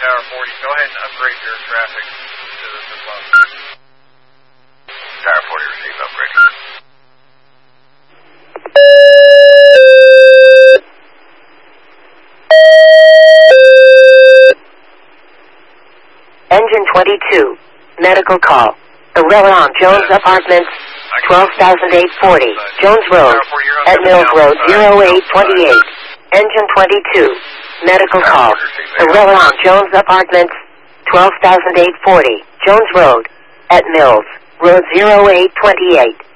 Tower 40. Go ahead and upgrade your traffic to the bus. Tower 40 received, upgrade. Engine 22. Medical call. Aurora Jones Apartments, 12,840. Jones Road. At Mills Road, 0828. Engine 22. Medical call. Aurora Jones Apartments, 12,840. Jones Road. At Mills Road, 0828.